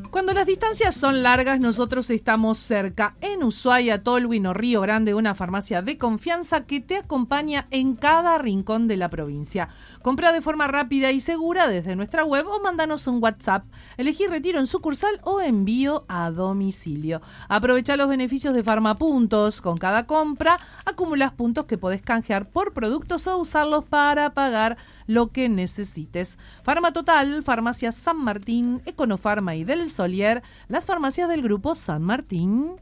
Cuando las distancias son largas, nosotros estamos cerca. En Ushuaia, Tolwyn o Río Grande, una farmacia de confianza que te acompaña en cada rincón de la provincia. Compra de forma rápida y segura desde nuestra web o mándanos un WhatsApp. Elegí retiro en sucursal o envío a domicilio. Aprovecha los beneficios de Farmapuntos. Con cada compra acumulas puntos que podés canjear por productos o usarlos para pagar lo que necesites. Farmatotal, Farmacia San Martín, Econofarma y Del Solier, las farmacias del Grupo San Martín.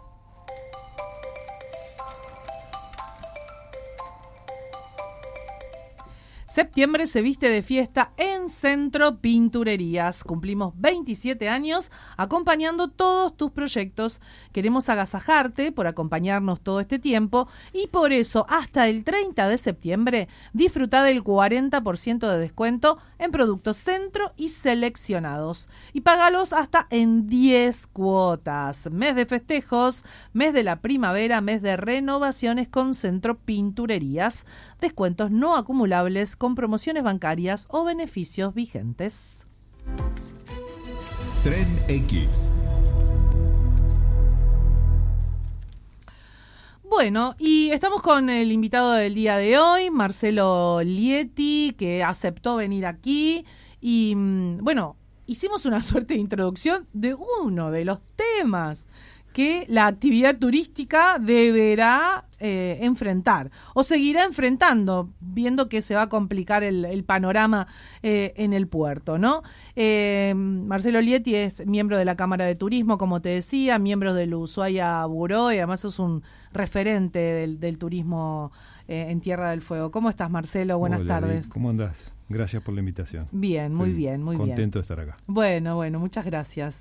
Septiembre se viste de fiesta en Centro Pinturerías. Cumplimos 27 años acompañando todos tus proyectos. Queremos agasajarte por acompañarnos todo este tiempo y por eso hasta el 30 de septiembre disfruta del 40% de descuento en productos Centro y seleccionados. Y págalos hasta en 10 cuotas. Mes de festejos, mes de la primavera, mes de renovaciones con Centro Pinturerías. Descuentos no acumulables con promociones bancarias o beneficios vigentes. Tren X. Bueno, y estamos con el invitado del día de hoy, Marcelo Lietti, que aceptó venir aquí. Y bueno, hicimos una suerte de introducción de uno de los temas que la actividad turística deberá enfrentar o seguirá enfrentando, viendo que se va a complicar el panorama en el puerto, ¿no? Marcelo Lietti es miembro de la Cámara de Turismo, como te decía, miembro del Ushuaia Bureau y además es un referente del turismo en Tierra del Fuego. ¿Cómo estás, Marcelo? Buenas tardes. ¿Cómo andás? Gracias por la invitación. Bien, muy bien. Contento de estar acá. Bueno, muchas gracias.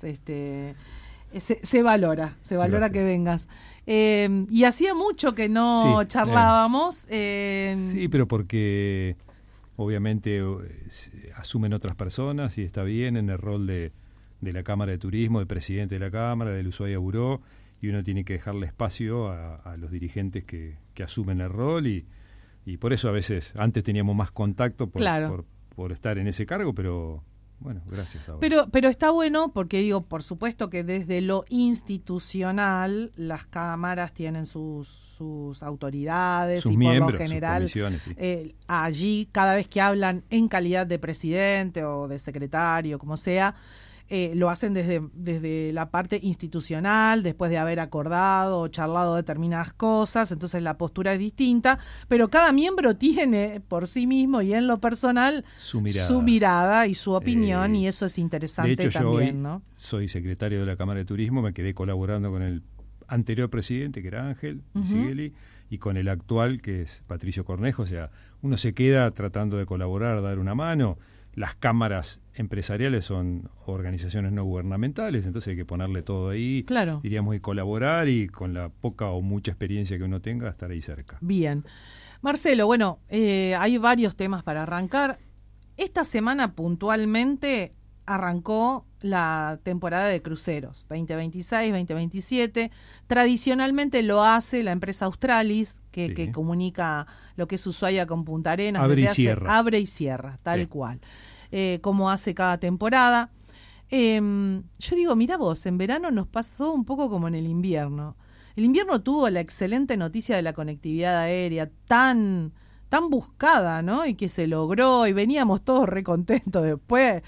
Se valora Gracias. Que vengas. Y hacía mucho que no charlábamos. Sí, pero porque obviamente asumen otras personas y está bien en el rol de la Cámara de Turismo, del presidente de la Cámara, del Ushuaia Bureau, y uno tiene que dejarle espacio a los dirigentes que asumen el rol y por eso a veces antes teníamos más contacto por estar en ese cargo, pero... Bueno, gracias. Pero está bueno porque digo, por supuesto que desde lo institucional las cámaras tienen sus autoridades, sus y miembros, por lo general sus comisiones, sí. Allí cada vez que hablan en calidad de presidente o de secretario, como sea, lo hacen desde la parte institucional, después de haber acordado o charlado determinadas cosas, entonces la postura es distinta, pero cada miembro tiene por sí mismo y en lo personal su mirada y su opinión, y eso es interesante. De hecho, también, yo hoy ¿no? soy secretario de la Cámara de Turismo, me quedé colaborando con el anterior presidente, que era Ángel Sigeli, y con el actual, que es Patricio Cornejo, o sea, uno se queda tratando de colaborar, dar una mano. Las cámaras empresariales son organizaciones no gubernamentales, entonces hay que ponerle todo ahí, claro. Diríamos, y colaborar y con la poca o mucha experiencia que uno tenga, estar ahí cerca. Bien. Marcelo, bueno, hay varios temas para arrancar. Esta semana puntualmente arrancó la temporada de cruceros, 2026, 2027. Tradicionalmente lo hace la empresa Australis, que comunica lo que es Ushuaia con Punta Arenas. Abre y cierra, tal cual. Como hace cada temporada. Yo digo, mira vos, en verano nos pasó un poco como en el invierno. El invierno tuvo la excelente noticia de la conectividad aérea tan buscada, ¿no? Y que se logró y veníamos todos recontentos. Después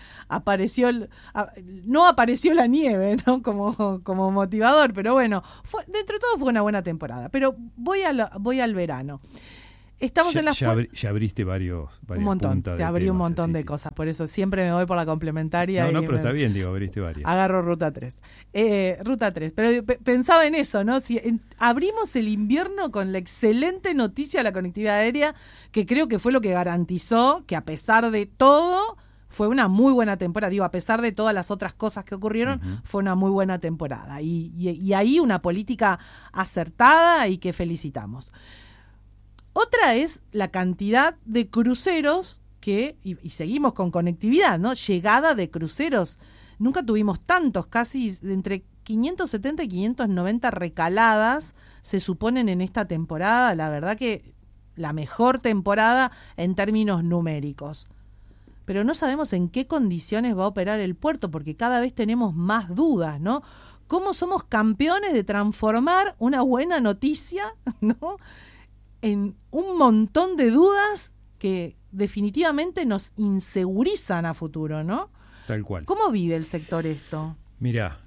no apareció la nieve, ¿no? Como motivador, pero bueno, dentro de todo fue una buena temporada. Pero voy al verano. Estamos en las ya abriste varios un montón, te abrí un montón de cosas, por eso siempre me voy por la complementaria. Pero está bien, abriste varias. Agarro Ruta 3. Ruta 3, pero pensaba en eso, ¿no? Si abrimos el invierno con la excelente noticia de la conectividad aérea, que creo que fue lo que garantizó que a pesar de todo fue una muy buena temporada. Digo, a pesar de todas las otras cosas que ocurrieron, fue una muy buena temporada. Y ahí una política acertada y que felicitamos. Otra es la cantidad de cruceros y seguimos con conectividad, ¿no? Llegada de cruceros. Nunca tuvimos tantos, casi entre 570 y 590 recaladas se suponen en esta temporada. La verdad que la mejor temporada en términos numéricos. pero no sabemos en qué condiciones va a operar el puerto, porque cada vez tenemos más dudas, ¿no? ¿Cómo somos campeones de transformar una buena noticia, ¿no?, en un montón de dudas que definitivamente nos insegurizan a futuro, ¿no? Tal cual. ¿Cómo vive el sector esto? Mirá,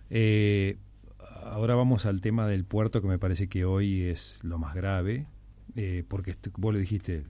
ahora vamos al tema del puerto, que me parece que hoy es lo más grave, porque vos lo dijiste,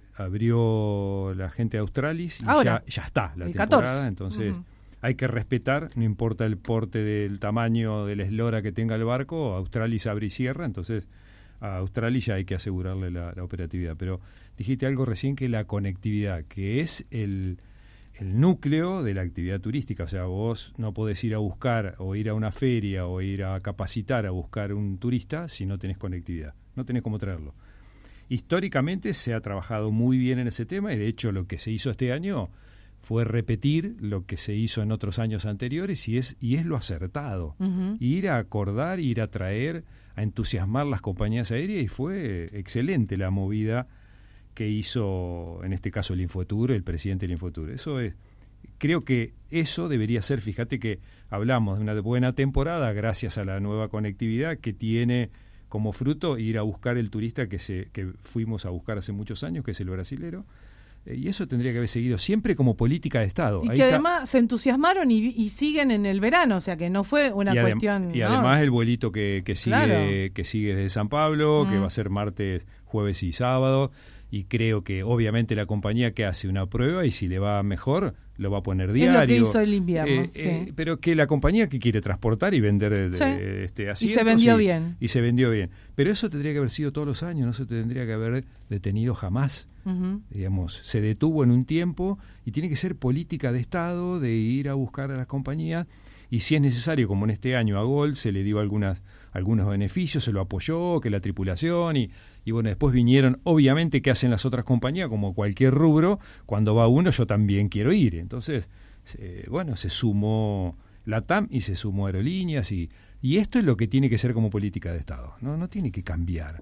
abrió la gente de Australis y ya está la temporada, 14. Entonces hay que respetar, no importa el porte del tamaño de la eslora que tenga el barco, Australis abre y cierra, entonces a Australis ya hay que asegurarle la operatividad. Pero dijiste algo recién, que la conectividad, que es el núcleo de la actividad turística. O sea, vos no podés ir a buscar o ir a una feria o ir a capacitar a buscar un turista si no tenés conectividad, no tenés cómo traerlo. Históricamente se ha trabajado muy bien en ese tema, y de hecho lo que se hizo este año fue repetir lo que se hizo en otros años anteriores, y es lo acertado. Ir a acordar, ir a traer, a entusiasmar las compañías aéreas, y fue excelente la movida que hizo, en este caso, el Infotur, el presidente del Infotur. Creo que eso debería ser, fíjate que hablamos de una buena temporada gracias a la nueva conectividad que tiene como fruto ir a buscar el turista que fuimos a buscar hace muchos años, que es el brasilero. Y eso tendría que haber seguido siempre como política de Estado. Y que además se entusiasmaron y siguen en el verano, o sea que no fue una cuestión... Y además el vuelito que sigue desde San Pablo, que va a ser martes, jueves y sábado, y creo que obviamente la compañía que hace una prueba, y si le va mejor, lo va a poner diario. Es lo que hizo el invierno, sí. Pero que la compañía que quiere transportar y vender asientos... Y se vendió bien. Y se vendió bien. Pero eso tendría que haber sido todos los años, no se tendría que haber detenido jamás. Digamos, se detuvo en un tiempo, y tiene que ser política de Estado, de ir a buscar a las compañías, y si es necesario, como en este año a Gol se le dio algunos beneficios, se lo apoyó, que la tripulación, y bueno, después vinieron, obviamente, ¿qué hacen las otras compañías? Como cualquier rubro, cuando va uno yo también quiero ir. Entonces, se sumó LATAM y se sumó Aerolíneas, y esto es lo que tiene que ser como política de Estado, no tiene que cambiar.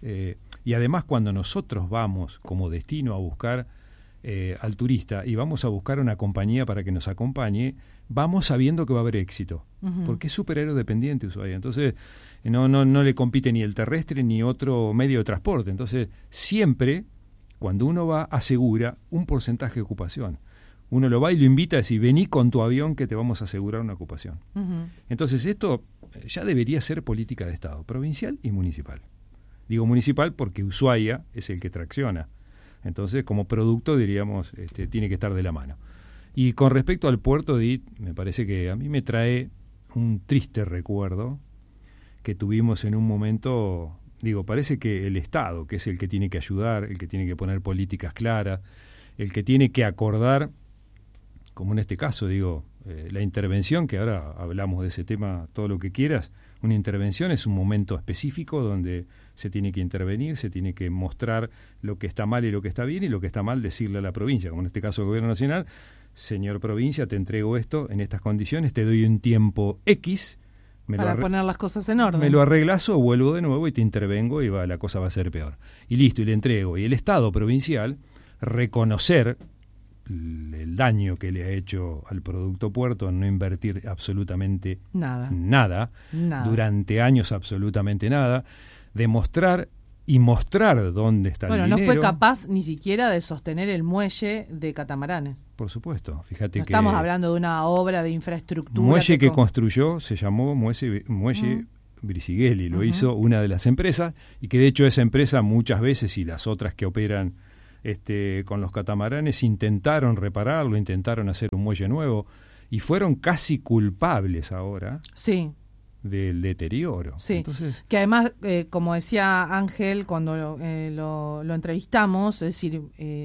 Y además, cuando nosotros vamos como destino a buscar al turista y vamos a buscar una compañía para que nos acompañe, vamos sabiendo que va a haber éxito, porque es súper aerodependiente Ushuaia. Entonces no le compite ni el terrestre ni otro medio de transporte. Entonces siempre, cuando uno va, asegura un porcentaje de ocupación. Uno lo va y lo invita a decir, vení con tu avión que te vamos a asegurar una ocupación. Entonces esto ya debería ser política de Estado, provincial y municipal. Digo municipal porque Ushuaia es el que tracciona. Entonces, como producto, diríamos, tiene que estar de la mano. Y con respecto al puerto de Edith, me parece que a mí me trae un triste recuerdo que tuvimos en un momento. Parece que el Estado, que es el que tiene que ayudar, el que tiene que poner políticas claras, el que tiene que acordar, como en este caso, la intervención, que ahora hablamos de ese tema todo lo que quieras. Una intervención es un momento específico donde se tiene que intervenir, se tiene que mostrar lo que está mal y lo que está bien, y lo que está mal decirle a la provincia, como en este caso el Gobierno Nacional: señor provincia, te entrego esto en estas condiciones, te doy un tiempo X, para poner las cosas en orden. Me lo arreglas o vuelvo de nuevo y te intervengo y la cosa va a ser peor. Y listo, y le entrego. Y el Estado provincial reconocer el daño que le ha hecho al producto puerto en no invertir absolutamente nada, durante años absolutamente nada, demostrar y mostrar dónde está el dinero. No fue capaz ni siquiera de sostener el muelle de catamaranes. Por supuesto, fíjate que estamos hablando de una obra de infraestructura. Muelle que construyó se llamó Muelle Brisighella, lo hizo una de las empresas, y que de hecho esa empresa muchas veces, y las otras que operan con los catamaranes, intentaron repararlo, intentaron hacer un muelle nuevo, y fueron casi culpables ahora del deterioro. Sí. Entonces, que además, como decía Ángel cuando lo entrevistamos, es decir,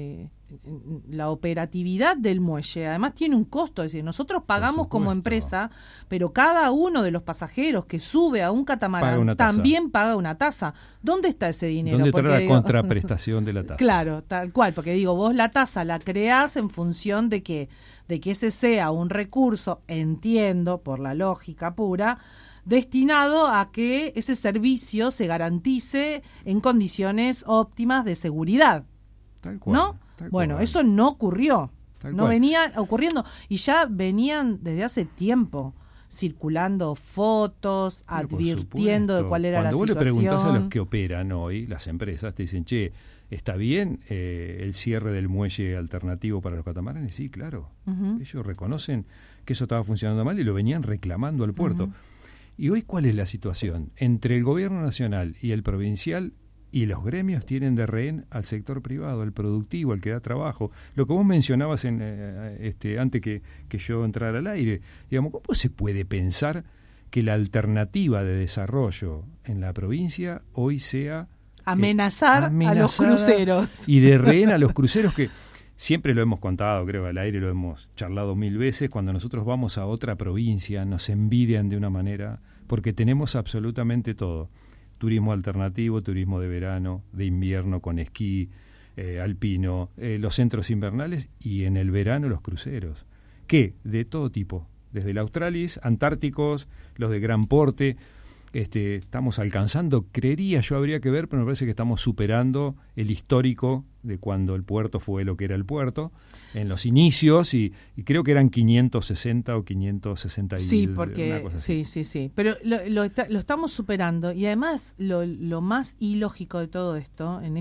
la operatividad del muelle además tiene un costo, es decir, nosotros pagamos como empresa, pero cada uno de los pasajeros que sube a un catamarán también paga una tasa. ¿Dónde está ese dinero? ¿Dónde está la contraprestación de la tasa? Claro, tal cual, porque vos la tasa la creás en función de que ese sea un recurso, entiendo, por la lógica pura, destinado a que ese servicio se garantice en condiciones óptimas de seguridad. Tal cual. ¿No? Bueno, eso no ocurrió. Tal No cual. venía ocurriendo. Y ya venían desde hace tiempo circulando fotos, Pero por advirtiendo de supuesto, cuál era la cuando vos le situación. preguntás a los que operan hoy, las empresas, te dicen, che, ¿está bien el cierre del muelle alternativo para los catamaranes? Sí, claro. Ujú. Ellos reconocen que eso estaba funcionando mal y lo venían reclamando al puerto. Ujú. ¿Y hoy cuál es la situación? Entre el gobierno nacional y el provincial y los gremios tienen de rehén al sector privado, al productivo, al que da trabajo. Lo que vos mencionabas antes que yo entrara al aire, digamos, ¿cómo se puede pensar que la alternativa de desarrollo en la provincia hoy sea Amenazar a los amenazada cruceros. y de rehén a los cruceros que siempre lo hemos contado, creo, al aire lo hemos charlado 1000 veces, cuando nosotros vamos a otra provincia nos envidian de una manera, porque tenemos absolutamente todo. Turismo alternativo, turismo de verano, de invierno con esquí, alpino, los centros invernales y en el verano los cruceros. ¿Qué? De todo tipo, desde el Australis, antárticos, los de gran porte. Estamos alcanzando, creería yo, habría que ver, pero me parece que estamos superando el histórico de cuando el puerto fue lo que era el puerto, en los inicios, y creo que eran 560 o 560 y Sí, porque una cosa así. sí. Pero lo estamos superando y además lo más ilógico de todo esto en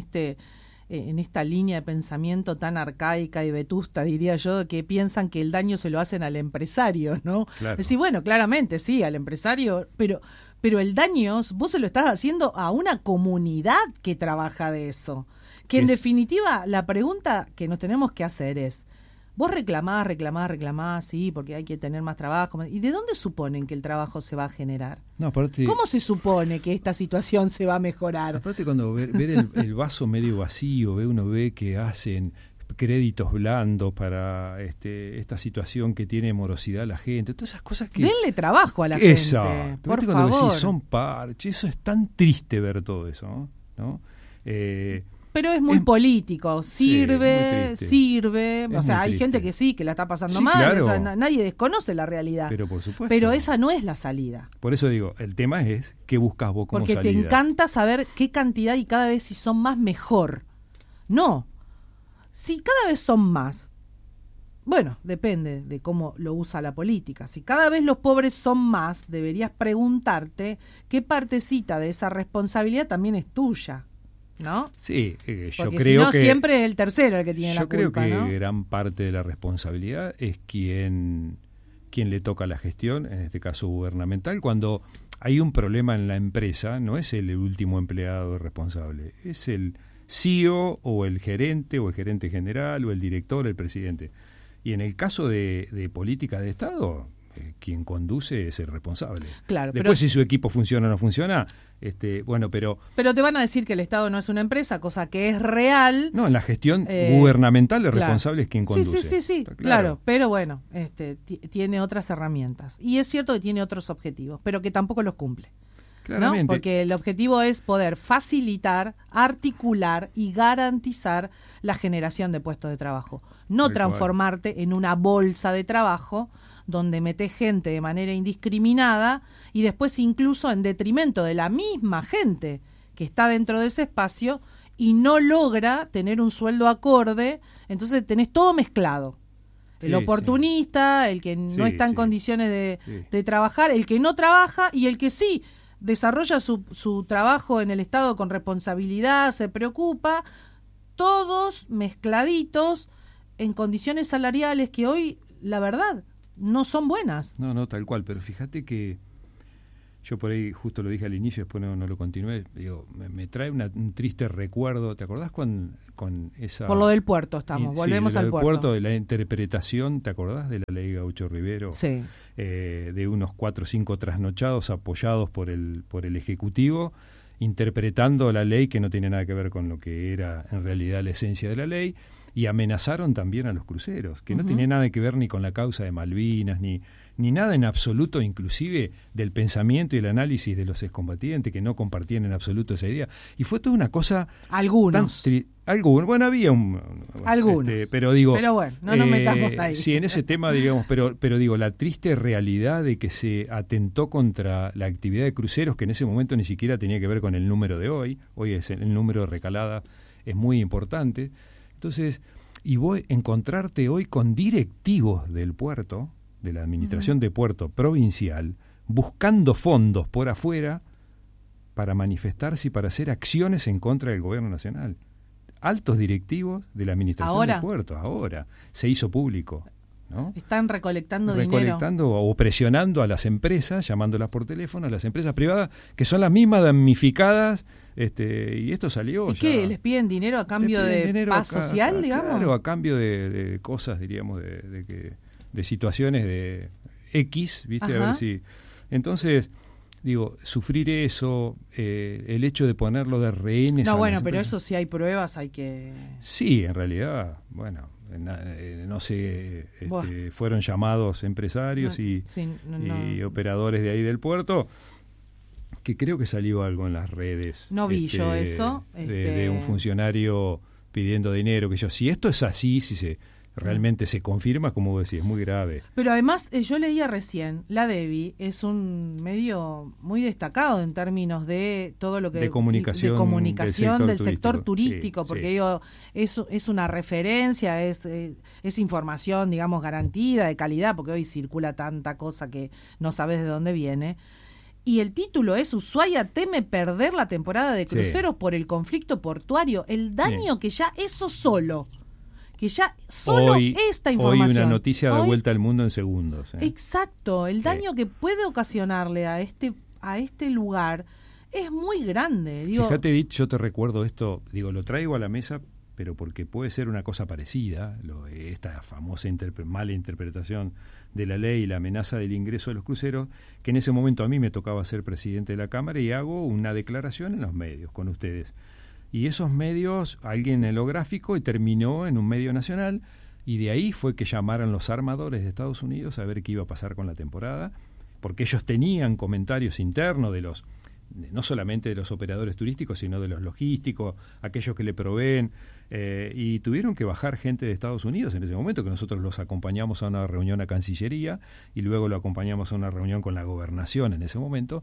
esta línea de pensamiento tan arcaica y vetusta, diría yo, que piensan que el daño se lo hacen al empresario, ¿no? Claro. Es decir, bueno, claramente sí, al empresario, pero el daño vos se lo estás haciendo a una comunidad que trabaja de eso. Que en definitiva, la pregunta que nos tenemos que hacer es, vos reclamás, sí, porque hay que tener más trabajo. ¿Y de dónde suponen que el trabajo se va a generar? No, aparte, ¿Cómo se supone que esta situación se va a mejorar? aparte cuando ver el vaso medio vacío, uno ve que hacen créditos blandos para esta situación que tiene morosidad la gente, todas esas cosas que... Denle trabajo a la Exacto. gente, por ¿Viste cuando favor. decís son parches? Eso es tan triste ver todo eso, ¿no? Pero es muy político, sirve, muy triste. sirve. Es O sea, muy hay triste. gente que sí, que la está pasando Sí, mal, claro. o sea, nadie desconoce la realidad. Pero por supuesto. Pero esa no es la salida. Por eso digo, el tema es qué buscas vos como Porque salida. te encanta saber qué cantidad y cada vez si son más mejor. No. Si cada vez son más, bueno, depende de cómo lo usa la política. Si cada vez los pobres son más, deberías preguntarte qué partecita de esa responsabilidad también es tuya, ¿no? Sí, yo Porque creo si no, que... siempre es el tercero el que tiene la Yo creo culpa, que ¿no? gran parte de la responsabilidad es quien le toca la gestión, en este caso gubernamental. Cuando hay un problema en la empresa, no es el último empleado responsable, es el CEO o el gerente general o el director, el presidente. Y en el caso de política de Estado, quien conduce es el responsable. Claro, Después pero, si su equipo funciona o no funciona, bueno, pero... pero te van a decir que el Estado no es una empresa, cosa que es real. No, en la gestión gubernamental el claro. responsable es quien conduce. Sí, Está claro. Pero bueno, tiene otras herramientas. Y es cierto que tiene otros objetivos, pero que tampoco los cumple. Claramente. ¿No? Porque el objetivo es poder facilitar, articular y garantizar la generación de puestos de trabajo. No Tal transformarte en una bolsa de trabajo donde metes gente de manera indiscriminada y después incluso en detrimento de la misma gente que está dentro de ese espacio y no logra tener un sueldo acorde, entonces tenés todo mezclado. El Sí, oportunista, sí. el que no Sí, está en sí. condiciones Sí. de trabajar, el que no trabaja y el que sí desarrolla su trabajo en el Estado con responsabilidad, se preocupa, todos mezcladitos en condiciones salariales que hoy, la verdad, no son buenas. No, tal cual, pero fíjate que yo por ahí justo lo dije al inicio, después no lo continué, digo, me trae un triste recuerdo, ¿te acordás con esa... Por lo del puerto estamos, volvemos sí, de al lo del puerto. de la interpretación, ¿te acordás de la ley Gaucho Rivero? Sí. De unos 4 o 5 trasnochados apoyados por el Ejecutivo, interpretando la ley que no tiene nada que ver con lo que era en realidad la esencia de la ley, y amenazaron también a los cruceros, que no tenía nada que ver ni con la causa de Malvinas, ni nada en absoluto, inclusive del pensamiento y el análisis de los excombatientes, que no compartían en absoluto esa idea. Y fue toda una cosa... Algunos. Bueno, había Algunos. pero digo... Pero bueno, no nos metamos ahí. Sí, en ese tema, digamos, pero digo, la triste realidad de que se atentó contra la actividad de cruceros, que en ese momento ni siquiera tenía que ver con el número de hoy es el número de recalada, es muy importante. Entonces, y vos encontrarte hoy con directivos del puerto, de la administración de puerto provincial, buscando fondos por afuera para manifestarse y para hacer acciones en contra del gobierno nacional. Altos directivos de la administración del puerto, ahora se hizo público, ¿no? Están recolectando dinero. O presionando a las empresas, llamándolas por teléfono, a las empresas privadas, que son las mismas damnificadas, y esto salió. ¿Y ya qué? ¿Les piden dinero a cambio de paz social, digamos? Claro, a cambio de cosas, diríamos, de situaciones de X, ¿viste? Ajá. A ver si... Entonces, digo, sufrir eso, el hecho de ponerlo de rehenes... No, bueno, pero eso si hay pruebas hay que... Sí, en realidad, bueno, no sé, fueron llamados empresarios y operadores de ahí del puerto, que creo que salió algo en las redes. No vi yo eso. De un funcionario pidiendo dinero, que si esto es así, si realmente se confirma, como vos decís, es muy grave. Pero además, yo leía recién, la DEVI es un medio muy destacado en términos de todo lo que... De comunicación del sector turístico, porque digo, es una referencia, es información, digamos, garantida, de calidad, porque hoy circula tanta cosa que no sabes de dónde viene. Y el título es: Ushuaia teme perder la temporada de cruceros por el conflicto portuario. El daño que ya eso solo... que ya solo esta información... Hoy una noticia da vuelta al mundo en segundos. Exacto, el daño que puede ocasionarle a este lugar es muy grande. Fíjate, Edith, yo te recuerdo esto, lo traigo a la mesa, pero porque puede ser una cosa parecida, esta famosa mala interpretación de la ley y la amenaza del ingreso de los cruceros, que en ese momento a mí me tocaba ser presidente de la Cámara y hago una declaración en los medios con ustedes. Y esos medios, alguien en lo gráfico, y terminó en un medio nacional, y de ahí fue que llamaron los armadores de Estados Unidos a ver qué iba a pasar con la temporada, porque ellos tenían comentarios internos no solamente de los operadores turísticos, sino de los logísticos, aquellos que le proveen, y tuvieron que bajar gente de Estados Unidos en ese momento, que nosotros los acompañamos a una reunión a Cancillería, y luego lo acompañamos a una reunión con la Gobernación en ese momento,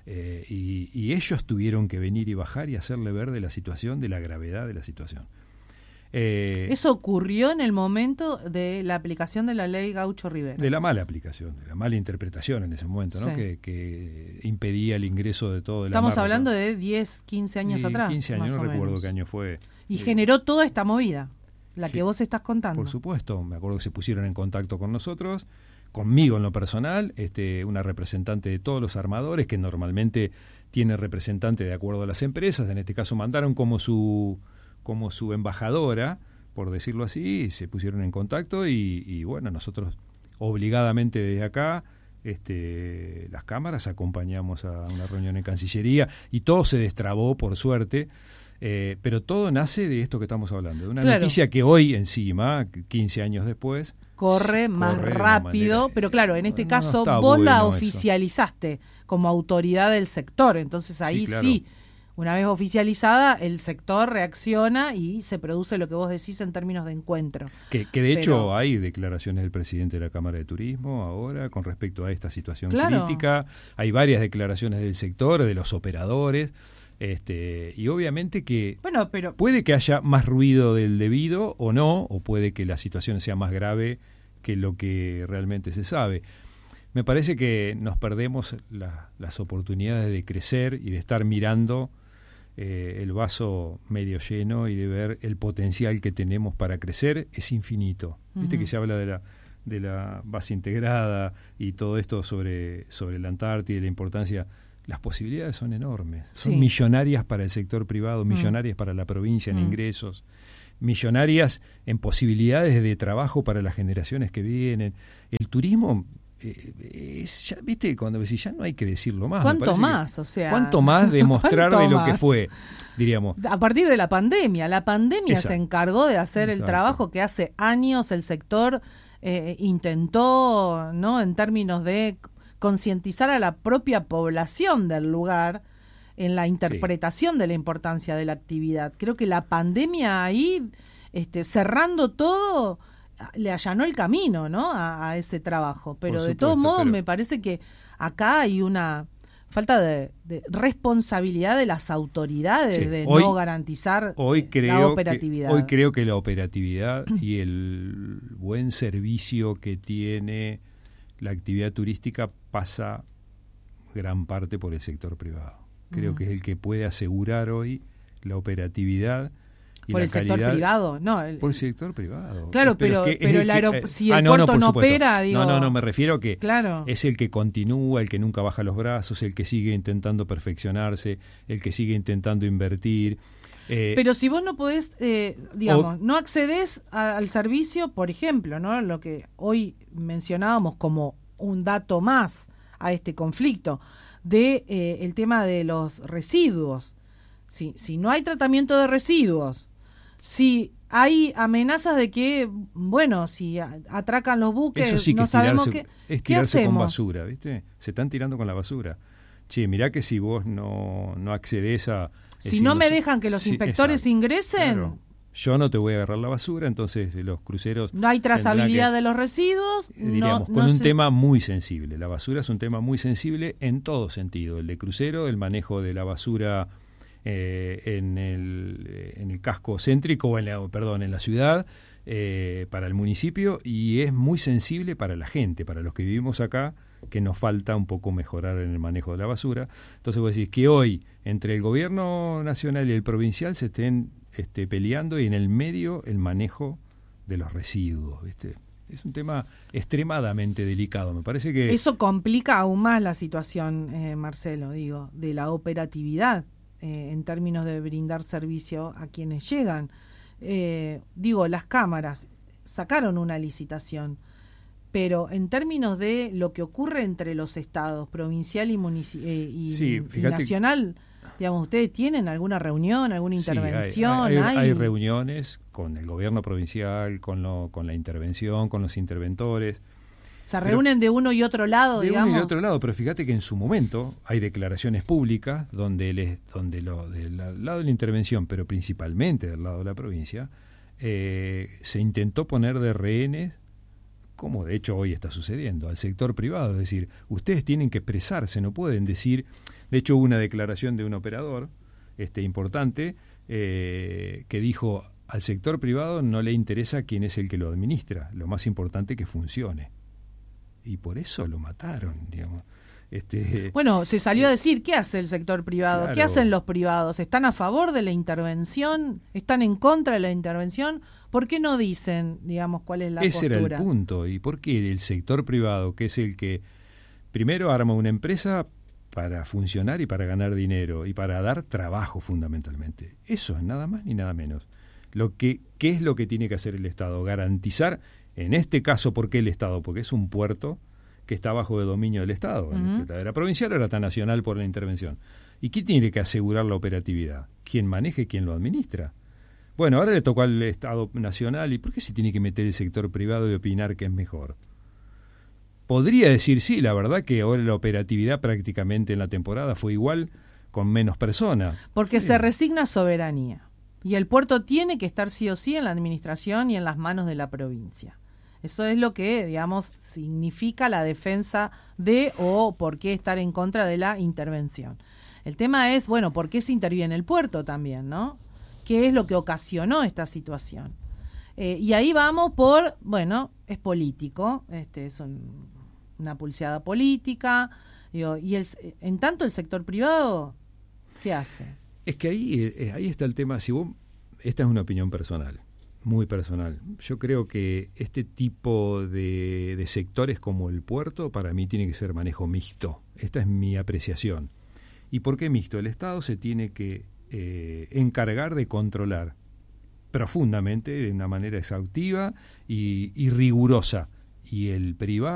y ellos tuvieron que venir y bajar y hacerle ver de la situación, de la gravedad de la situación. Eso ocurrió en el momento de la aplicación de la ley Gaucho Rivera. De la mala aplicación, de la mala interpretación en ese momento, ¿no? Que impedía el ingreso de todo. Estamos hablando de 10, 15 años atrás. 15 años, no recuerdo qué año fue. Y generó toda esta movida, la que vos estás contando. Por supuesto, me acuerdo que se pusieron en contacto con nosotros, conmigo en lo personal, una representante de todos los armadores, que normalmente tiene representante de acuerdo a las empresas, en este caso mandaron como su embajadora, por decirlo así, se pusieron en contacto y bueno, nosotros obligadamente desde acá, las cámaras, acompañamos a una reunión en Cancillería y todo se destrabó, por suerte, pero todo nace de esto que estamos hablando, de una noticia que hoy encima, 15 años después, corre más rápido, pero claro, en este caso vos la oficializaste como autoridad del sector, entonces ahí sí, una vez oficializada, el sector reacciona y se produce lo que vos decís en términos de encuentro. Que de hecho hay declaraciones del presidente de la Cámara de Turismo ahora con respecto a esta situación crítica, hay varias declaraciones del sector, de los operadores, y obviamente que puede que haya más ruido del debido o no, o puede que la situación sea más grave que lo que realmente se sabe. Me parece que nos perdemos las oportunidades de crecer y de estar mirando el vaso medio lleno y de ver el potencial que tenemos para crecer. Es infinito. Viste que se habla de la base integrada y todo esto sobre la Antártida y la importancia. Las posibilidades son enormes, son millonarias para el sector privado, millonarias para la provincia en ingresos, millonarias en posibilidades de trabajo para las generaciones que vienen. El turismo, viste, cuando decís ya no hay que decirlo más. ¿Cuánto más? ¿Cuánto más demostrar de lo que fue? Diríamos. A partir de la pandemia se encargó de hacer el trabajo que hace años el sector intentó, ¿no? En términos de concientizar a la propia población del lugar en la interpretación de la importancia de la actividad. Creo que la pandemia ahí, cerrando todo, le allanó el camino, ¿no? a ese trabajo. Pero de todos modos me parece que acá hay una falta de responsabilidad de las autoridades de hoy, no garantizar la operatividad. Hoy creo que la operatividad y el buen servicio que tiene la actividad turística pasa gran parte por el sector privado. Creo que es el que puede asegurar hoy la operatividad y por la el calidad. Sector privado, no. Por el sector privado. Claro, pero si el puerto no opera, digo. No, me refiero a que claro. es el que continúa, el que nunca baja los brazos, el que sigue intentando perfeccionarse, el que sigue intentando invertir. Pero si vos no podés, no accedes al servicio, por ejemplo, ¿no? Lo que hoy mencionábamos como un dato más a este conflicto, de el tema de los residuos. Si no hay tratamiento de residuos, si hay amenazas de que, bueno, si atracan los buques, eso sí que no sabemos es qué hacemos. Con basura, ¿viste? Se están tirando con la basura. Che, mirá que si vos no accedes a... Si no me dejan que los inspectores ingresen... Claro. Yo no te voy a agarrar la basura, entonces los cruceros... No hay trazabilidad de los residuos. Diríamos, con un tema muy sensible. La basura es un tema muy sensible en todo sentido. El de crucero, el manejo de la basura en el casco céntrico, en la ciudad, para el municipio, y es muy sensible para la gente, para los que vivimos acá, que nos falta un poco mejorar en el manejo de la basura. Entonces vos decís que hoy, entre el gobierno nacional y el provincial, se estén peleando, y en el medio el manejo de los residuos, ¿viste? Es un tema extremadamente delicado, me parece que... Eso complica aún más la situación, Marcelo, digo, de la operatividad en términos de brindar servicio a quienes llegan. Las cámaras sacaron una licitación, pero en términos de lo que ocurre entre los estados, provincial y nacional... Digamos, ¿ustedes tienen alguna reunión, alguna intervención? Sí, hay reuniones con el gobierno provincial, con la intervención, con los interventores. ¿Se reúnen de uno y otro lado, digamos? De uno y otro lado, pero fíjate que en su momento hay declaraciones públicas donde del lado de la intervención, pero principalmente del lado de la provincia, se intentó poner de rehenes, como de hecho hoy está sucediendo, al sector privado. Es decir, ustedes tienen que expresarse, no pueden decir... De hecho, hubo una declaración de un operador importante que dijo: al sector privado no le interesa quién es el que lo administra, lo más importante es que funcione. Y por eso lo mataron, digamos. Bueno, se salió a decir, ¿qué hace el sector privado? Claro. ¿Qué hacen los privados? ¿Están a favor de la intervención? ¿Están en contra de la intervención? ¿Por qué no dicen, digamos, cuál es la postura? Ese era el punto. ¿Y por qué el sector privado, que es el que primero arma una empresa para funcionar y para ganar dinero y para dar trabajo fundamentalmente? Eso es nada más ni nada menos. ¿Qué es lo que tiene que hacer el Estado? Garantizar, en este caso, ¿por qué el Estado? Porque es un puerto que está bajo el dominio del Estado. Era provincial, ahora está nacional por la intervención. ¿Y quién tiene que asegurar la operatividad? ¿Quién maneje, quién lo administra? Bueno, ahora le tocó al Estado nacional. ¿Y por qué se tiene que meter el sector privado y opinar que es mejor? Podría decir, sí, la verdad que ahora la operatividad prácticamente en la temporada fue igual, con menos personas. Porque sí. Se resigna soberanía. Y el puerto tiene que estar sí o sí en la administración y en las manos de la provincia. Eso es lo que, digamos, significa la defensa de o por qué estar en contra de la intervención. El tema es, bueno, ¿por qué se interviene el puerto también, no? ¿Qué es lo que ocasionó esta situación? Y ahí vamos por, bueno, es político, es una pulseada política, digo, y en tanto el sector privado, ¿qué hace? Es que ahí está el tema. Esta es una opinión personal, muy personal. Yo creo que este tipo de sectores como el puerto, para mí tiene que ser manejo mixto. Esta es mi apreciación. ¿Y por qué mixto? El Estado se tiene que encargar de controlar profundamente, de una manera exhaustiva y rigurosa. Y el privado